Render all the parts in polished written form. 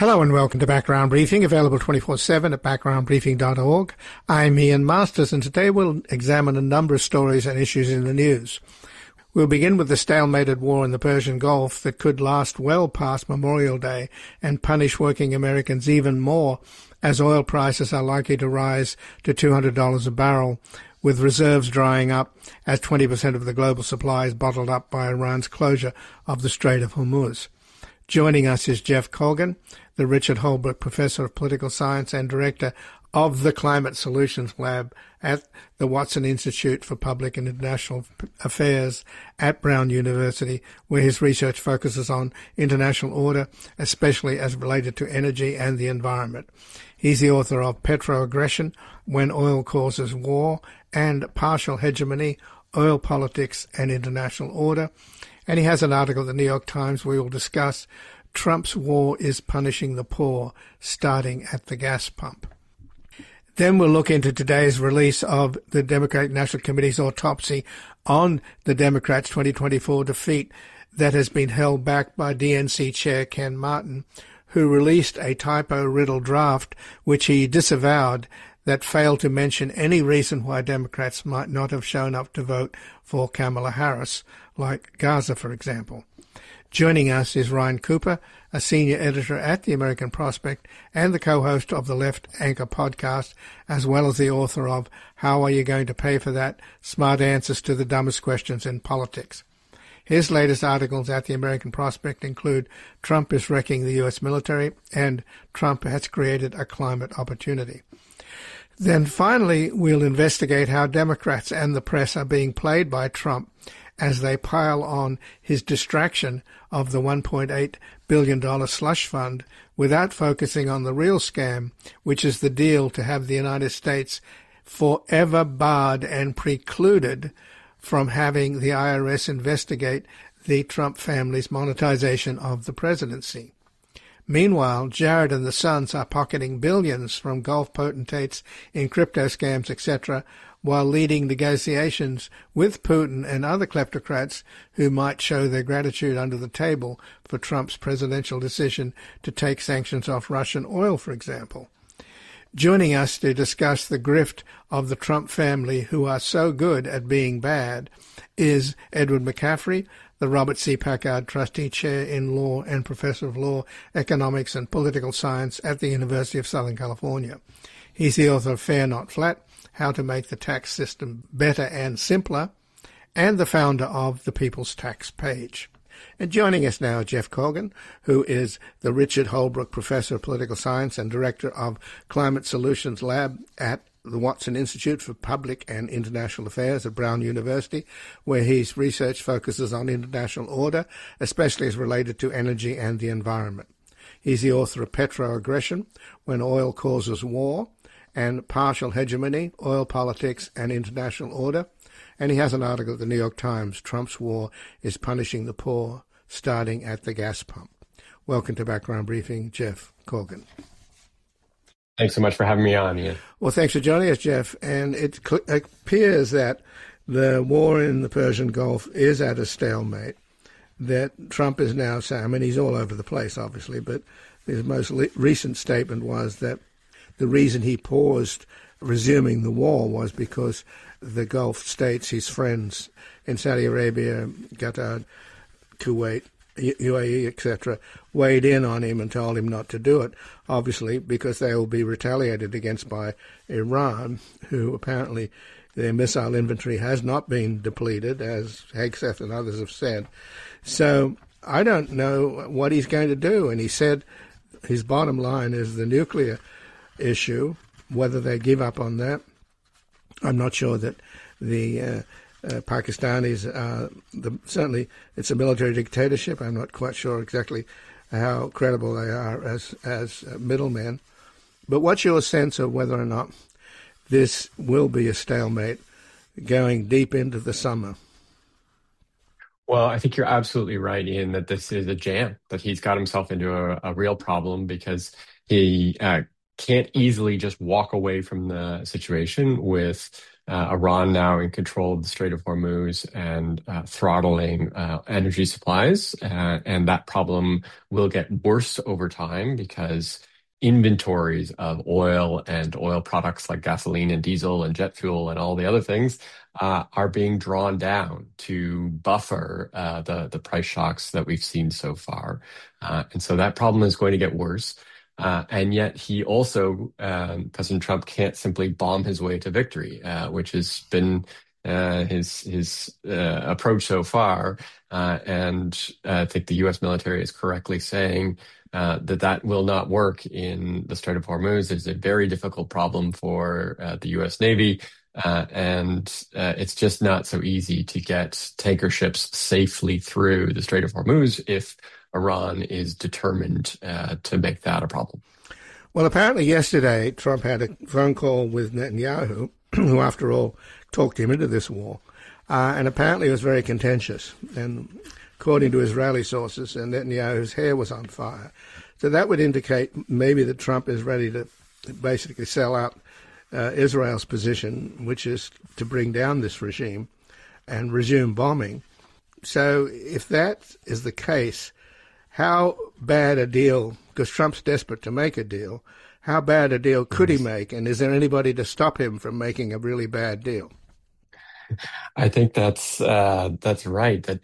Hello and welcome to Background Briefing, available 24/7 at backgroundbriefing.org. I'm Ian Masters, and today we'll examine a number of stories and issues in the news. We'll begin with the stalemated war in the Persian Gulf that could last well past Memorial Day and punish working Americans even more, as oil prices are likely to rise to $200 a barrel, with reserves drying up as 20% of the global supply is bottled up by Iran's closure of the Strait of Hormuz. Joining us is Jeff Colgan, the Richard Holbrooke Professor of Political Science and Director of the Climate Solutions Lab at the Watson Institute for Public and International Affairs at Brown University, where his research focuses on international order, especially as related to energy and the environment. He's the author of Petroaggression, When Oil Causes War, and Partial Hegemony, Oil Politics and International Order. And he has an article in the New York Times where we will discuss Trump's war is punishing the poor, starting at the gas pump. Then we'll look into today's release of the Democratic National Committee's autopsy on the Democrats' 2024 defeat that has been held back by DNC Chair Ken Martin, who released a typo-riddled draft which he disavowed that failed to mention any reason why Democrats might not have shown up to vote for Kamala Harris, like Gaza, for example. Joining us is Ryan Cooper, a senior editor at The American Prospect and the co-host of the Left Anchor podcast, as well as the author of How Are You Going to Pay for That? Smart Answers to the Dumbest Questions in Politics. His latest articles at The American Prospect include Trump is Wrecking the U.S. Military and Trump Has Created a Climate Opportunity. Then finally, we'll investigate how Democrats and the press are being played by Trump as they pile on his distraction of the $1.8 billion slush fund without focusing on the real scam, which is the deal to have the United States forever barred and precluded from having the IRS investigate the Trump family's monetization of the presidency. Meanwhile, Jared and the Sons are pocketing billions from Gulf potentates in crypto scams, etc., while leading negotiations with Putin and other kleptocrats who might show their gratitude under the table for Trump's presidential decision to take sanctions off Russian oil, for example. Joining us to discuss the grift of the Trump family, who are so good at being bad, is Edward McCaffrey, the Robert C. Packard Trustee Chair in Law and Professor of Law, Economics and Political Science at the University of Southern California. He's the author of Fair Not Flat, How to Make the Tax System Better and Simpler, and the founder of the People's Tax Page. And joining us now, Jeff Colgan, who is the Richard Holbrooke Professor of Political Science and Director of Climate Solutions Lab at the Watson Institute for Public and International Affairs at Brown University, where his research focuses on international order, especially as related to energy and the environment. He's the author of Petroaggression, When Oil Causes War, and Partial Hegemony, Oil Politics and International Order. And he has an article at the New York Times, Trump's War is Punishing the Poor, starting at the gas pump. Welcome to Background Briefing, Jeff Colgan. Thanks so much for having me on, Ian. Well, thanks for joining us, Jeff. And it appears that the war in the Persian Gulf is at a stalemate, that Trump is now saying, I mean, he's all over the place, obviously, but his most recent statement was that the reason he paused resuming the war was because the Gulf states, his friends in Saudi Arabia, Qatar, Kuwait, UAE, etc., weighed in on him and told him not to do it, obviously because they will be retaliated against by Iran, who apparently their missile inventory has not been depleted, as Hegseth and others have said. So I don't know what he's going to do. And he said his bottom line is the nuclear issue, whether they give up on that. I'm not sure that the Pakistanis, certainly it's a military dictatorship. I'm not quite sure exactly how credible they are as middlemen. But what's your sense of whether or not this will be a stalemate going deep into the summer? Well, I think you're absolutely right, Ian, that this is a jam, that he's got himself into a real problem because he can't easily just walk away from the situation with Iran now in control of the Strait of Hormuz and throttling energy supplies. And that problem will get worse over time because inventories of oil and oil products like gasoline and diesel and jet fuel and all the other things are being drawn down to buffer the price shocks that we've seen so far. And so that problem is going to get worse. And yet he also, President Trump can't simply bomb his way to victory, which has been his approach so far. And I think the U.S. military is correctly saying that will not work in the Strait of Hormuz. It's a very difficult problem for the U.S. Navy. And it's just not so easy to get tanker ships safely through the Strait of Hormuz if Iran is determined to make that a problem. Well, apparently yesterday Trump had a phone call with Netanyahu, who, after all, talked him into this war, and apparently it was very contentious. And according to Israeli sources, Netanyahu's hair was on fire. So that would indicate maybe that Trump is ready to basically sell out Israel's position, which is to bring down this regime and resume bombing. So if that is the case, how bad a deal, because Trump's desperate to make a deal, how bad a deal could he make? And is there anybody to stop him from making a really bad deal? I think that's right. That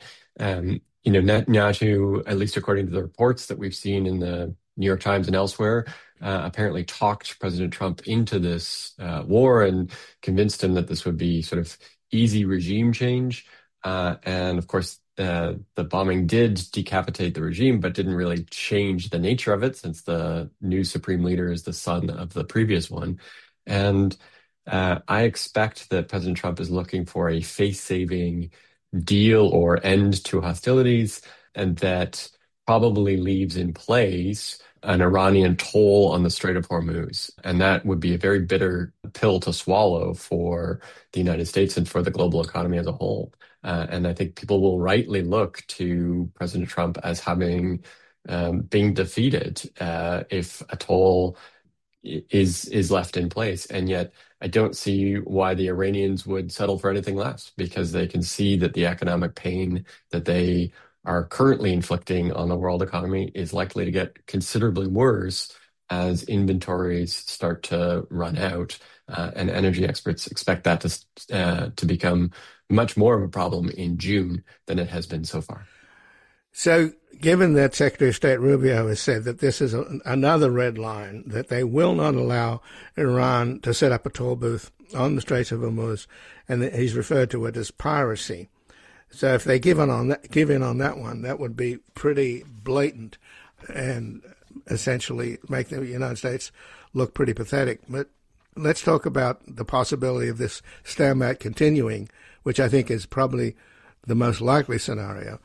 Netanyahu, at least according to the reports that we've seen in the New York Times and elsewhere, apparently talked President Trump into this war and convinced him that this would be sort of easy regime change. And of course, the bombing did decapitate the regime, but didn't really change the nature of it, since the new supreme leader is the son of the previous one. And I expect that President Trump is looking for a face-saving deal or end to hostilities, and that probably leaves in place an Iranian toll on the Strait of Hormuz. And that would be a very bitter pill to swallow for the United States and for the global economy as a whole. And I think people will rightly look to President Trump as having being defeated if a toll is left in place. And yet I don't see why the Iranians would settle for anything less, because they can see that the economic pain that they are currently inflicting on the world economy is likely to get considerably worse as inventories start to run out. And energy experts expect that to become much more of a problem in June than it has been so far. So given that Secretary of State Rubio has said that this is another red line, that they will not allow Iran to set up a toll booth on the Straits of Hormuz, and that he's referred to it as piracy. So if they give in on that one, that would be pretty blatant and essentially make the United States look pretty pathetic. But let's talk about the possibility of this stalemate continuing, which I think is probably the most likely scenario.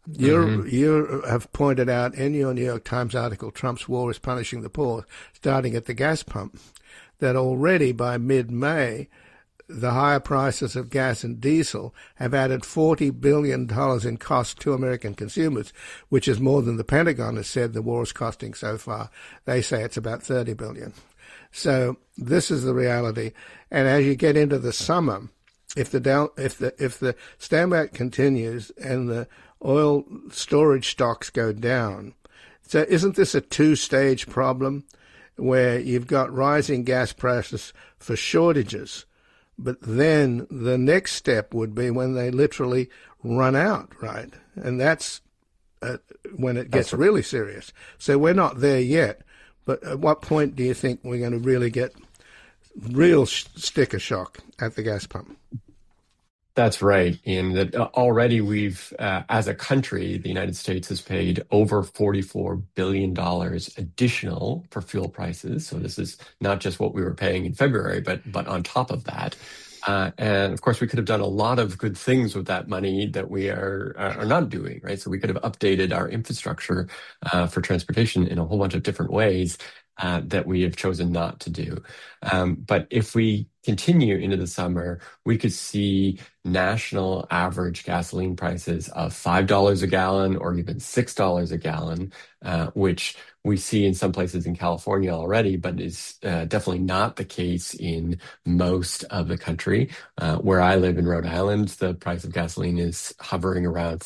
You have pointed out in your New York Times article, Trump's war is punishing the poor, starting at the gas pump, that already by mid-May, the higher prices of gas and diesel have added $40 billion in cost to American consumers, which is more than the Pentagon has said the war is costing so far. They say it's about $30 billion. So this is the reality. And as you get into the summer, if the stalemate continues and the oil storage stocks go down, so isn't this a two-stage problem where you've got rising gas prices for shortages, but then the next step would be when they literally run out, right? And that's when it gets really serious. So we're not there yet. But at what point do you think we're going to really get real sticker shock at the gas pump? That's right, Ian. That already we've, as a country, the United States has paid over $44 billion additional for fuel prices. So this is not just what we were paying in February, but on top of that. And of course, we could have done a lot of good things with that money that we are not doing, right? So we could have updated our infrastructure for transportation in a whole bunch of different ways. that we have chosen not to do. But if we continue into the summer, we could see national average gasoline prices of $5 a gallon or even $6 a gallon, which we see in some places in California already, but is definitely not the case in most of the country. Where I live in Rhode Island, the price of gasoline is hovering around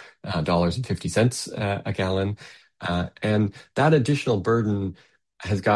$4.50 a gallon. And that additional burden has got